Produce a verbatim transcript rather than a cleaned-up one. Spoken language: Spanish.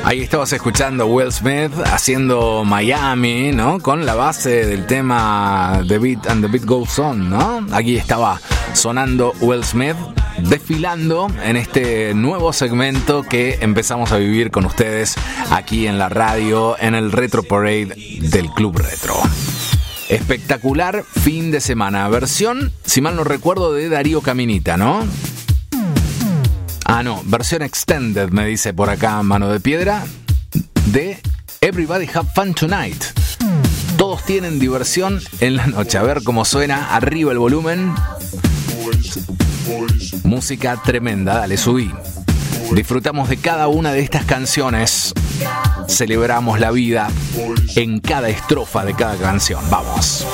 Ahí estabas escuchando Will Smith haciendo Miami, ¿no? Con la base del tema The Beat and the Beat Goes On, ¿no? Aquí estaba sonando Will Smith, desfilando en este nuevo segmento que empezamos a vivir con ustedes aquí en la radio, en el Retro Parade del Club Retro. Espectacular fin de semana. Versión, si mal no recuerdo, de Darío Caminita, ¿no? Ah, no, versión extended, me dice por acá Mano de Piedra, de Everybody Have Fun Tonight. Todos tienen diversión en la noche. A ver cómo suena, arriba el volumen. Música tremenda, dale, subí. Disfrutamos de cada una de estas canciones. Celebramos la vida en cada estrofa de cada canción. Vamos.